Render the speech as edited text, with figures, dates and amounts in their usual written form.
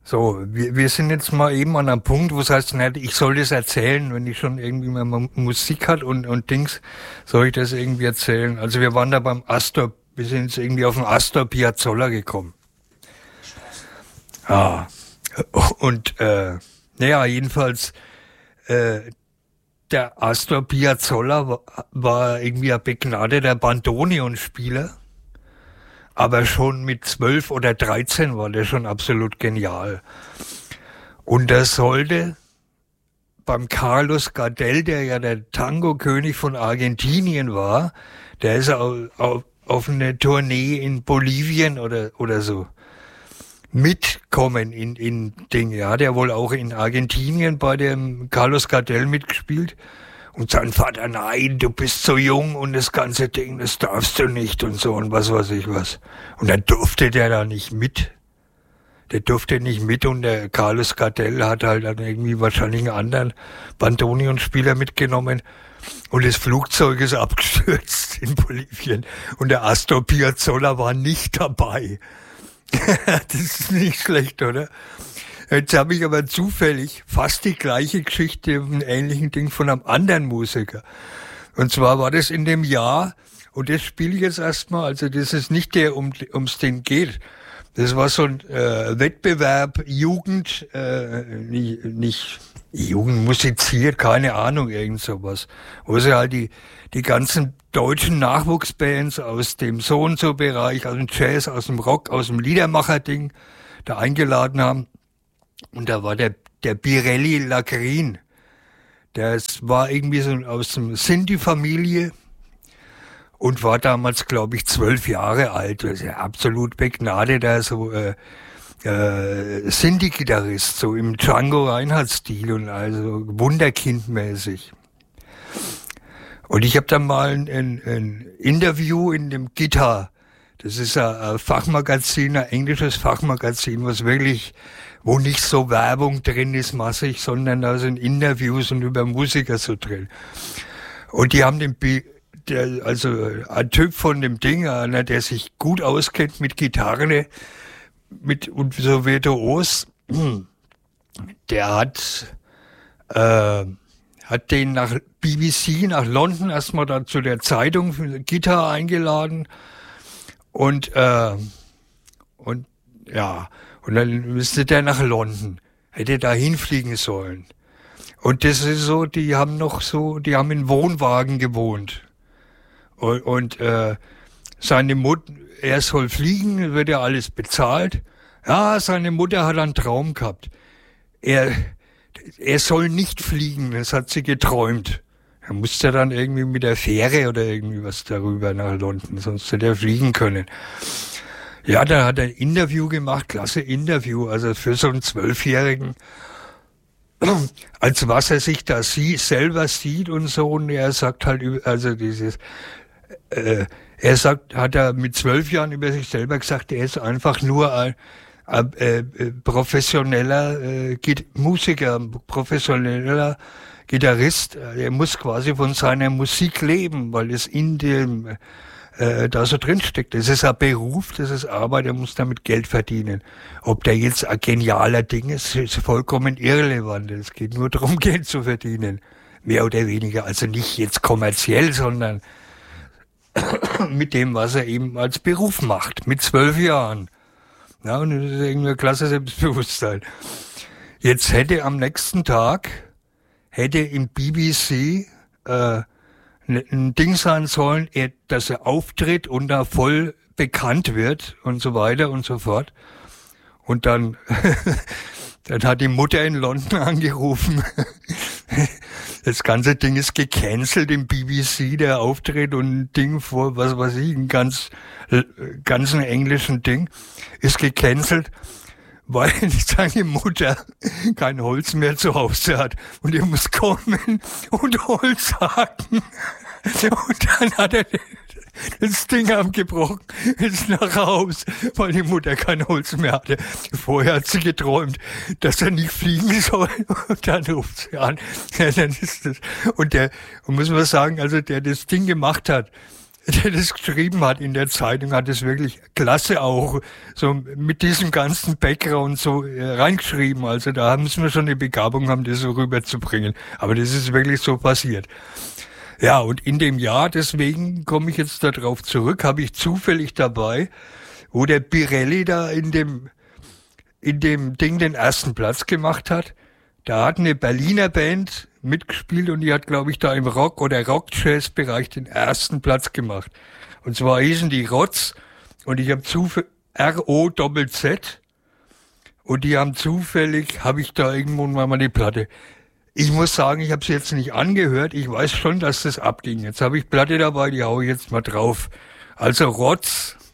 So, wir sind jetzt mal eben an einem Punkt, wo es heißt, ich soll das erzählen, wenn ich schon irgendwie mal Musik hat und Dings, soll ich das irgendwie erzählen. Also wir waren da beim Astor, wir sind jetzt irgendwie auf den Astor Piazzolla gekommen. Ah. Und naja, jedenfalls der Astor Piazzolla war irgendwie ein begnadeter Bandoneonspieler. Aber schon mit 12 oder 13 war der schon absolut genial. Und das sollte beim Carlos Gardel, der ja der Tango-König von Argentinien war, der ist auf eine Tournee in Bolivien oder so mitkommen in Dinge. Ja, der wohl auch in Argentinien bei dem Carlos Gardel mitgespielt. Und sein Vater, nein, du bist so jung und das ganze Ding, das darfst du nicht und so und was weiß ich was. Und dann durfte der da nicht mit. Der durfte nicht mit und der Carlos Gardel hat halt dann irgendwie wahrscheinlich einen anderen Bandoneonspieler mitgenommen und das Flugzeug ist abgestürzt in Bolivien und der Astor Piazzolla war nicht dabei. Das ist nicht schlecht, oder? Jetzt habe ich aber zufällig fast die gleiche Geschichte, einen ähnlichen Ding von einem anderen Musiker. Und zwar war das in dem Jahr, und das spiele ich jetzt erstmal, also das ist nicht der, ums den geht. Das war so ein Wettbewerb, Jugend, nicht Jugend musiziert, keine Ahnung, irgend sowas. Wo sie halt die ganzen deutschen Nachwuchsbands aus dem So-und-so-Bereich, aus dem Jazz, aus dem Rock, aus dem Liedermacher-Ding da eingeladen haben. Und da war der Birelli Lagrin. Der war irgendwie so aus dem Sinti-Familie und war damals, glaube ich, 12 Jahre alt. Das ist ja absolut begnadeter so Sinti-Gitarrist, so im Django Reinhardt-Stil und also wunderkindmäßig. Und ich habe dann mal ein Interview in dem Guitar. Das ist ein Fachmagazin, ein englisches Fachmagazin, wo nicht so Werbung drin ist, massig, sondern da sind Interviews und über Musiker so drin. Und die haben also ein Typ von dem Ding, einer, der sich gut auskennt mit Gitarren, und so virtuos, der hat den nach BBC, nach London erstmal da zu der Zeitung für Gitarre eingeladen und dann müsste der nach London. Hätte da hinfliegen sollen. Und das ist so, die haben in Wohnwagen gewohnt. Und seine Mutter, er soll fliegen, wird ja alles bezahlt. Ja, seine Mutter hat einen Traum gehabt. Er soll nicht fliegen, das hat sie geträumt. Er musste dann irgendwie mit der Fähre oder irgendwie was darüber nach London, sonst hätte er fliegen können. Ja, da hat er ein Interview gemacht, klasse Interview, also für so einen 12-Jährigen, als was er sich da selber sieht und so, und er sagt halt, also hat er mit 12 Jahren über sich selber gesagt, er ist einfach nur ein professioneller Musiker, professioneller Gitarrist. Er muss quasi von seiner Musik leben, weil es in dem da so drin steckt. Das ist ein Beruf, das ist Arbeit, er muss damit Geld verdienen. Ob der jetzt ein genialer Ding ist vollkommen irrelevant. Es geht nur darum, Geld zu verdienen. Mehr oder weniger. Also nicht jetzt kommerziell, sondern mit dem, was er eben als Beruf macht. Mit 12 Jahren. Ja, und das ist irgendwie ein klasse Selbstbewusstsein. Jetzt hätte am nächsten Tag, im BBC ein Ding sein sollen, dass er auftritt und da voll bekannt wird und so weiter und so fort. Und dann hat die Mutter in London angerufen. Das ganze Ding ist gecancelt im BBC, der Auftritt und ein Ding vor, was weiß ich, ein ganzen englischen Ding ist gecancelt, weil seine Mutter kein Holz mehr zu Hause hat und er muss kommen und Holz hacken. Und dann hat er das Ding abgebrochen, ist nach Haus, weil die Mutter kein Holz mehr hatte. Vorher hat sie geträumt, dass er nicht fliegen soll, und dann ruft sie an. Ja, dann ist das. Und muss man sagen, also der das Ding gemacht hat, der das geschrieben hat in der Zeitung, hat es wirklich klasse auch so mit diesem ganzen Background so reingeschrieben. Also da haben sie mir schon eine Begabung, haben das so rüberzubringen. Aber das ist wirklich so passiert. Ja, und in dem Jahr, deswegen komme ich jetzt darauf zurück, habe ich zufällig dabei, wo der Pirelli da in dem Ding den ersten Platz gemacht hat. Da hat eine Berliner Band mitgespielt und die hat, glaube ich, da im Rock- oder Rock-Jazz-Bereich den ersten Platz gemacht. Und zwar hießen die Rotz und ich habe zufällig R-O-Z-Z und die haben zufällig, habe ich da irgendwo mal eine Platte. Ich muss sagen, ich habe sie jetzt nicht angehört. Ich weiß schon, dass das abging. Jetzt habe ich Platte dabei, die hau ich jetzt mal drauf. Also Rotz